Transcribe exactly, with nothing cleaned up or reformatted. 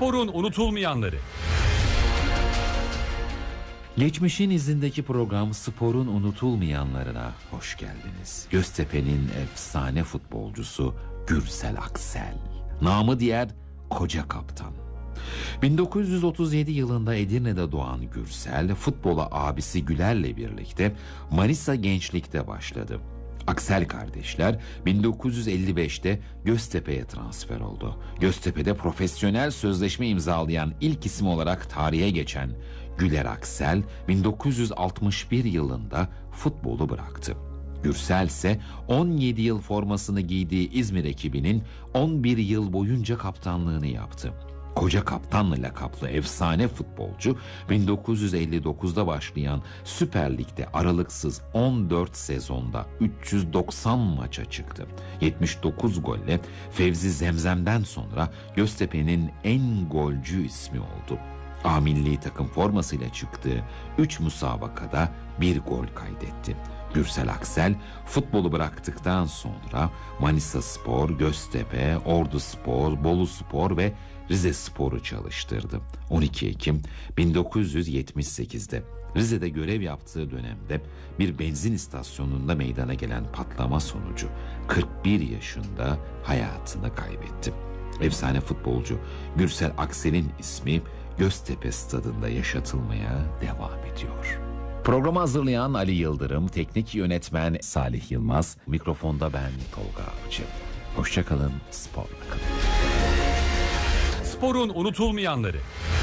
Sporun unutulmayanları. Geçmişin izindeki program Sporun unutulmayanlarına hoş geldiniz. Göztepe'nin efsane futbolcusu Gürsel Aksel, namı diğer Koca Kaptan. bin dokuz yüz otuz yedi yılında Edirne'de doğan Gürsel, futbola abisi Güler'le birlikte Manisa Gençlik'te başladı. Aksel kardeşler bin dokuz yüz elli beşte Göztepe'ye transfer oldu. Göztepe'de profesyonel sözleşme imzalayan ilk isim olarak tarihe geçen Güler Aksel bin dokuz yüz altmış bir yılında futbolu bıraktı. Gürsel ise on yedi yıl formasını giydiği İzmir ekibinin on bir yıl boyunca kaptanlığını yaptı. Koca Kaptan'la lakaplı efsane futbolcu bin dokuz yüz elli dokuzda başlayan Süper Lig'de aralıksız on dört sezonda üç yüz doksan maça çıktı. yetmiş dokuz golle Fevzi Zemzem'den sonra Göztepe'nin en golcü ismi oldu. A milli takım formasıyla çıktığı üç müsabakada bir gol kaydetti. Gürsel Aksel futbolu bıraktıktan sonra Manisa Spor, Göztepe, Ordu Spor, Bolu Spor ve Rize Spor'u çalıştırdı. on iki Ekim bin dokuz yüz yetmiş sekizde Rize'de görev yaptığı dönemde bir benzin istasyonunda meydana gelen patlama sonucu kırk bir yaşında hayatını kaybetti. Efsane futbolcu Gürsel Aksel'in ismi Göztepe Stadı'nda yaşatılmaya devam ediyor. Programı hazırlayan Ali Yıldırım, teknik yönetmen Salih Yılmaz, mikrofonda ben Tolga Avcı. Hoşça kalın, sporla kalın. Sporun unutulmayanları.